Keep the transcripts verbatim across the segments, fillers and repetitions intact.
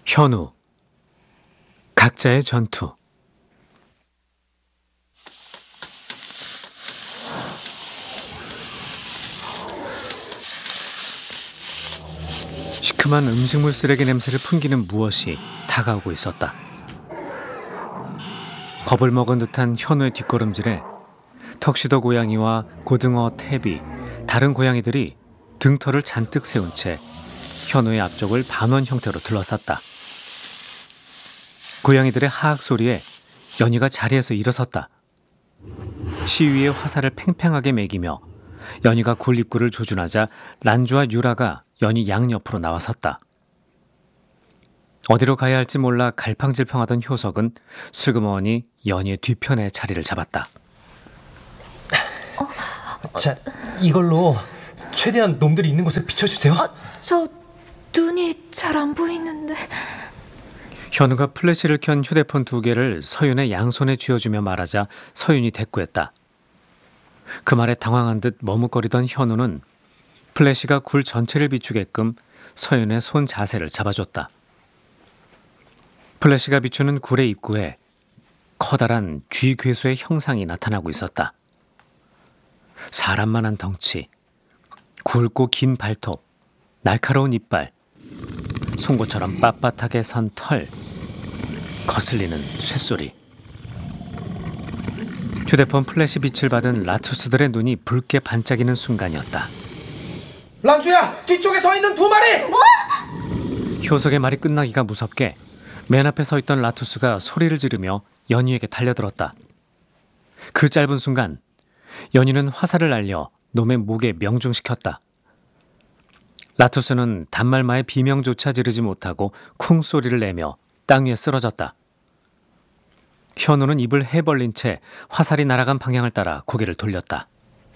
현우. 각자의 전투. 시큼한 음식물 쓰레기 냄새를 풍기는 무엇이 다가오고 있었다. 겁을 먹은 듯한 현우의 뒷걸음질에 턱시도 고양이와 고등어, 태비, 다른 고양이들이 등털을 잔뜩 세운 채 현우의 앞쪽을 반원 형태로 둘러쌌다. 고양이들의 하악 소리에 연희가 자리에서 일어섰다. 시위의 화살을 팽팽하게 매기며 연희가 굴입구를 조준하자 란주와 유라가 연희 양옆으로 나와섰다. 어디로 가야 할지 몰라 갈팡질팡하던 효석은 슬그머니 연희의 뒤편에 자리를 잡았다. 어? 자, 이걸로 최대한 놈들이 있는 곳을 비춰주세요. 아, 저 눈이 잘 안 보이는데. 현우가 플래시를 켠 휴대폰 두 개를 서윤의 양손에 쥐어주며 말하자 서윤이 대꾸했다. 그 말에 당황한 듯 머뭇거리던 현우는 플래시가 굴 전체를 비추게끔 서윤의 손 자세를 잡아줬다. 플래시가 비추는 굴의 입구에 커다란 쥐괴수의 형상이 나타나고 있었다. 사람만한 덩치, 굵고 긴 발톱, 날카로운 이빨, 송곳처럼 빳빳하게 선 털, 거슬리는 쇳소리. 휴대폰 플래시 빛을 받은 라투스들의 눈이 붉게 반짝이는 순간이었다. 란주야! 뒤쪽에 서 있는 두 마리! 뭐? 효석의 말이 끝나기가 무섭게 맨 앞에 서 있던 라투스가 소리를 지르며 연희에게 달려들었다. 그 짧은 순간 연희는 화살을 날려 놈의 목에 명중시켰다. 라투스는 단말마의 비명조차 지르지 못하고 쿵 소리를 내며 땅 위에 쓰러졌다. 현우는 입을 해벌린 채 화살이 날아간 방향을 따라 고개를 돌렸다.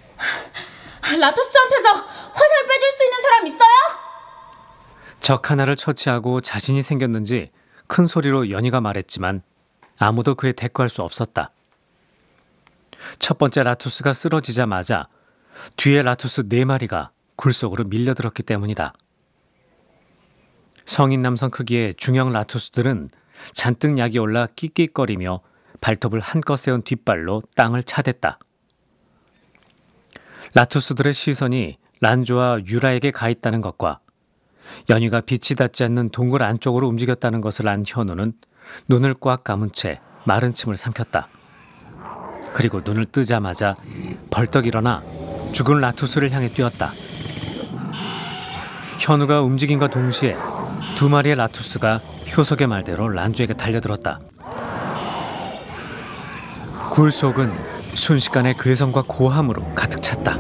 라투스한테서 화살 빼줄 수 있는 사람 있어요? 적 하나를 처치하고 자신이 생겼는지 큰 소리로 연희가 말했지만 아무도 그에 대꾸할 수 없었다. 첫 번째 라투스가 쓰러지자마자 뒤에 라투스 네 마리가 굴 속으로 밀려들었기 때문이다. 성인 남성 크기의 중형 라투스들은 잔뜩 약이 올라 끽끽거리며 발톱을 한껏 세운 뒷발로 땅을 차댔다. 라투스들의 시선이 란조와 유라에게 가 있다는 것과 연희가 빛이 닿지 않는 동굴 안쪽으로 움직였다는 것을 안 현우는 눈을 꽉 감은 채 마른 침을 삼켰다. 그리고 눈을 뜨자마자 벌떡 일어나 죽은 라투스를 향해 뛰었다. 현우가 움직임과 동시에 두 마리의 라투스가 효석의 말대로 란주에게 달려들었다. 굴 속은 순식간에 괴성과 고함으로 가득 찼다.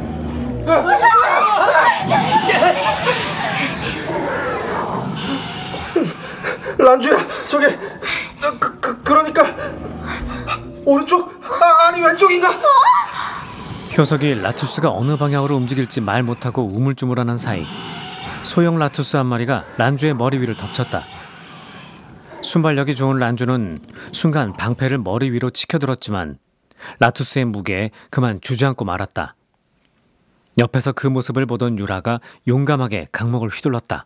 란주야, 저게 그, 그, 그러니까 오른쪽? 아, 아니 왼쪽인가? 효석이 라투스가 어느 방향으로 움직일지 말 못하고 우물쭈물하는 사이 소형 라투스 한 마리가 란주의 머리 위를 덮쳤다. 순발력이 좋은 란주는 순간 방패를 머리 위로 치켜들었지만 라투스의 무게에 그만 주저앉고 말았다. 옆에서 그 모습을 보던 유라가 용감하게 강목을 휘둘렀다.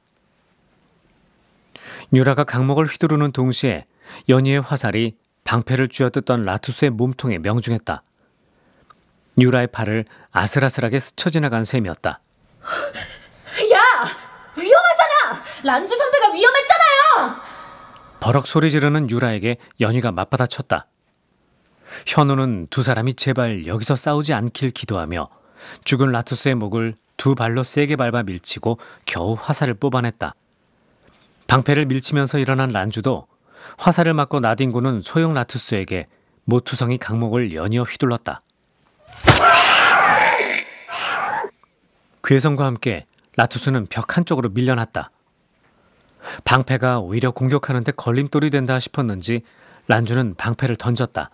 유라가 강목을 휘두르는 동시에 연희의 화살이 방패를 쥐어뜯던 라투스의 몸통에 명중했다. 유라의 팔을 아슬아슬하게 스쳐 지나간 셈이었다. 야! 위험하잖아! 란주 선배가 위험했잖아요! 버럭 소리 지르는 유라에게 연희가 맞받아쳤다. 현우는 두 사람이 제발 여기서 싸우지 않길 기도하며 죽은 라투스의 목을 두 발로 세게 밟아 밀치고 겨우 화살을 뽑아냈다. 방패를 밀치면서 일어난 란주도 화살을 맞고 나뒹구는 소형 라투스에게 모투성이 강목을 연이어 휘둘렀다. 괴성과 함께 라투스는 벽 한쪽으로 밀려났다. 방패가 오히려 공격하는 데 걸림돌이 된다 싶었는지 란주는 방패를 던졌다.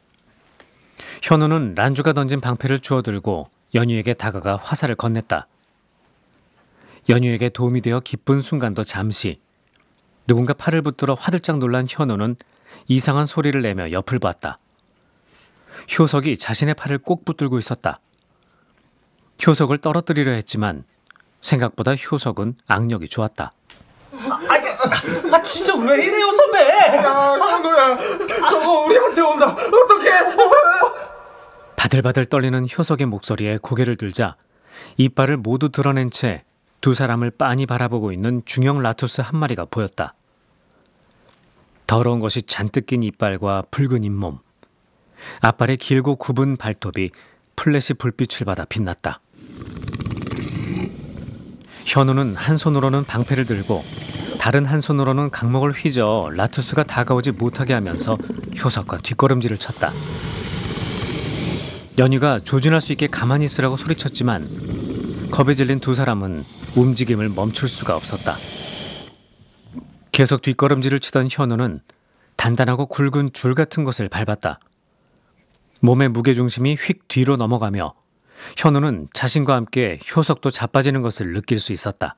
현우는 란주가 던진 방패를 주워들고 연희에게 다가가 화살을 건넸다. 연희에게 도움이 되어 기쁜 순간도 잠시. 누군가 팔을 붙들어 화들짝 놀란 현우는 이상한 소리를 내며 옆을 봤다. 효석이 자신의 팔을 꼭 붙들고 있었다. 효석을 떨어뜨리려 했지만 생각보다 효석은 악력이 좋았다. 아, 아 진짜 왜 이래요 선배? 야, 현우야, 저거 우리한테 온다. 어떡해? 바들바들 떨리는 효석의 목소리에 고개를 들자 이빨을 모두 드러낸 채 두 사람을 빤히 바라보고 있는 중형 라투스 한 마리가 보였다. 더러운 것이 잔뜩 낀 이빨과 붉은 잇몸, 앞발의 길고 굽은 발톱이 플래시 불빛을 받아 빛났다. 현우는 한 손으로는 방패를 들고 다른 한 손으로는 강목을 휘저 라투스가 다가오지 못하게 하면서 효석과 뒷걸음질을 쳤다. 연희가 조준할 수 있게 가만히 있으라고 소리쳤지만 겁에 질린 두 사람은 움직임을 멈출 수가 없었다. 계속 뒷걸음질을 치던 현우는 단단하고 굵은 줄 같은 것을 밟았다. 몸의 무게중심이 휙 뒤로 넘어가며 현우는 자신과 함께 효석도 자빠지는 것을 느낄 수 있었다.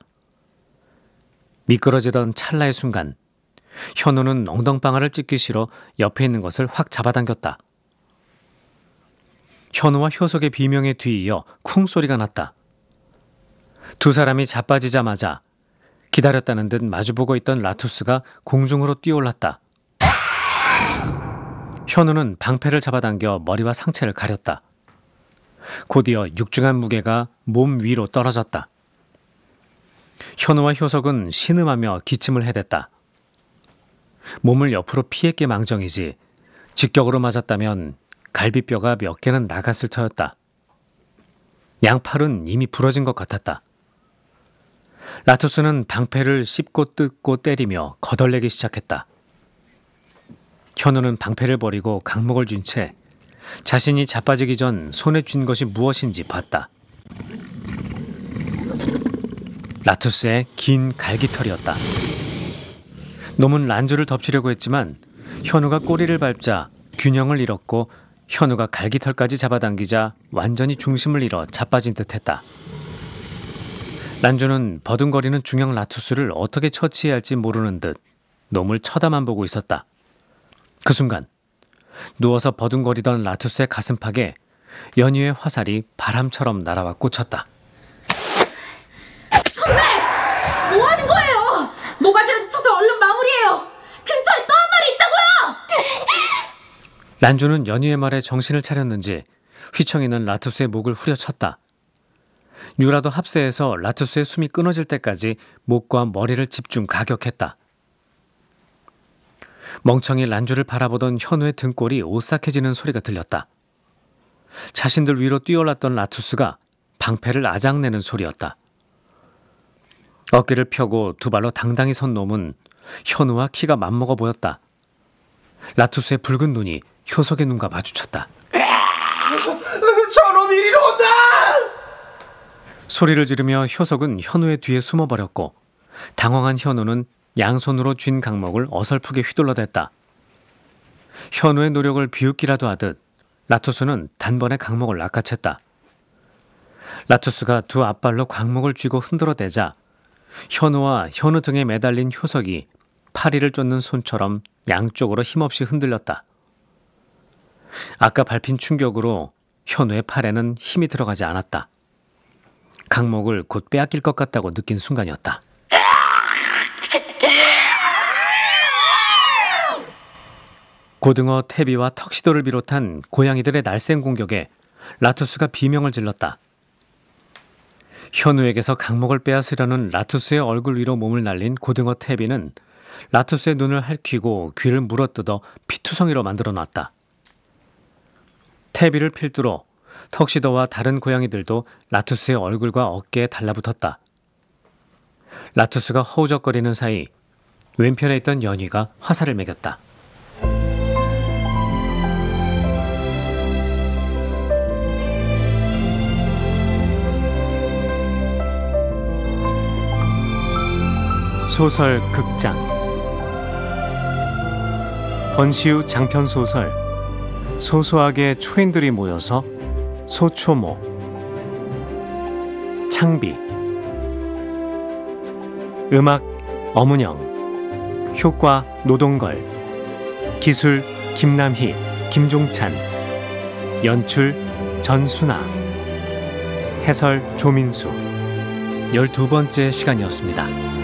미끄러지던 찰나의 순간 현우는 엉덩방아를 찢기 싫어 옆에 있는 것을 확 잡아당겼다. 현우와 효석의 비명에 뒤이어 쿵 소리가 났다. 두 사람이 자빠지자마자 기다렸다는 듯 마주보고 있던 라투스가 공중으로 뛰어올랐다. 현우는 방패를 잡아당겨 머리와 상체를 가렸다. 곧이어 육중한 무게가 몸 위로 떨어졌다. 현우와 효석은 신음하며 기침을 해댔다. 몸을 옆으로 피했기 망정이지 직격으로 맞았다면 갈비뼈가 몇 개는 나갔을 터였다. 양팔은 이미 부러진 것 같았다. 라투스는 방패를 씹고 뜯고 때리며 거덜내기 시작했다. 현우는 방패를 버리고 강목을 쥔 채 자신이 자빠지기 전 손에 쥔 것이 무엇인지 봤다. 라투스의 긴 갈기털이었다. 놈은 란주를 덮치려고 했지만 현우가 꼬리를 밟자 균형을 잃었고 현우가 갈기털까지 잡아당기자 완전히 중심을 잃어 자빠진 듯했다. 란주는 버둥거리는 중형 라투스를 어떻게 처치해야 할지 모르는 듯 놈을 쳐다만 보고 있었다. 그 순간 누워서 버둥거리던 라투스의 가슴팍에 연희의 화살이 바람처럼 날아와 꽂혔다. 선배! 뭐 하는 거예요? 모가지라도 쳐서 얼른 마무리해요. 근처에 또 한 마리 있다고요! 란주는 연희의 말에 정신을 차렸는지 휘청이는 라투스의 목을 후려쳤다. 유라도 합세해서 라투스의 숨이 끊어질 때까지 목과 머리를 집중 가격했다. 멍청이 란주를 바라보던 현우의 등골이 오싹해지는 소리가 들렸다. 자신들 위로 뛰어올랐던 라투스가 방패를 아작내는 소리였다. 어깨를 펴고 두 발로 당당히 선 놈은 현우와 키가 맞먹어 보였다. 라투스의 붉은 눈이 효석의 눈과 마주쳤다. 저놈 이리로 온다! 소리를 지르며 효석은 현우의 뒤에 숨어버렸고 당황한 현우는 양손으로 쥔 강목을 어설프게 휘둘러댔다. 현우의 노력을 비웃기라도 하듯 라투스는 단번에 강목을 낚아챘다. 라투스가 두 앞발로 강목을 쥐고 흔들어대자 현우와 현우 등에 매달린 효석이 파리를 쫓는 손처럼 양쪽으로 힘없이 흔들렸다. 아까 밟힌 충격으로 현우의 팔에는 힘이 들어가지 않았다. 강목을 곧 빼앗길 것 같다고 느낀 순간이었다. 고등어, 태비와 턱시도를 비롯한 고양이들의 날쌘 공격에 라투스가 비명을 질렀다. 현우에게서 강목을 빼앗으려는 라투스의 얼굴 위로 몸을 날린 고등어 태비는 라투스의 눈을 핥히고 귀를 물어뜯어 피투성이로 만들어 놨다. 태비를 필두로 턱시도와 다른 고양이들도 라투스의 얼굴과 어깨에 달라붙었다. 라투스가 허우적거리는 사이 왼편에 있던 연희가 화살을 매겼다. 소설 극장 권시우 장편 소설 소소하게 초인들이 모여서 소초모 창비 음악 어문영 효과 노동걸 기술 김남희 김종찬 연출 전순아 해설 조민수 열두 번째 시간이었습니다.